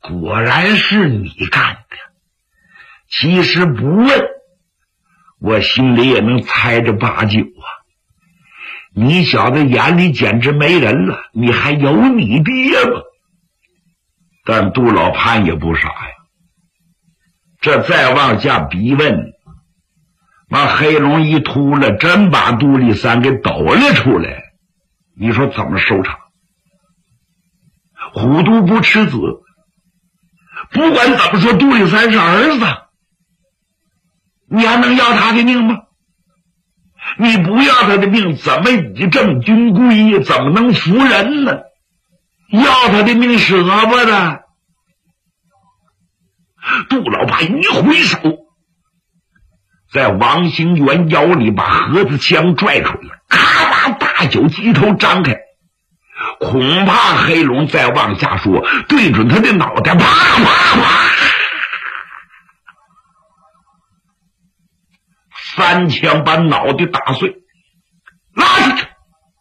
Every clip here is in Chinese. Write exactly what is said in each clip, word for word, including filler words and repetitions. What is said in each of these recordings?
果然是你干的。其实不问，我心里也能猜着八九啊。你小子眼里简直没人了，你还有你爹吗？但杜老潘也不傻呀，这再往下逼问，把黑龙一秃了，真把杜立三给抖了出来，你说怎么收场？虎毒不吃子，不管怎么说，杜立三是儿子，你还能要他的命吗？你不要他的命，怎么以正军规，怎么能服人呢？要他的命舍不得。杜老潘一挥手，在王兴元腰里把盒子枪拽出来，咔啦，大酒鸡头张开，恐怕黑龙再往下说，对准他的脑袋，啪啪啪，三枪把脑袋打碎，拉下去。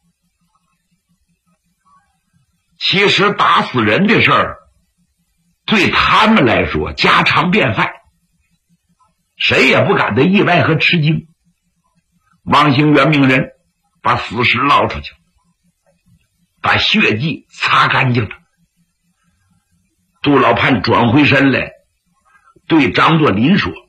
其实打死人的事儿对他们来说家常便饭，谁也不感到意外和吃惊。王兴元命人把死尸捞出去，把血迹擦干净了。杜老潘转回身来，对张作霖说：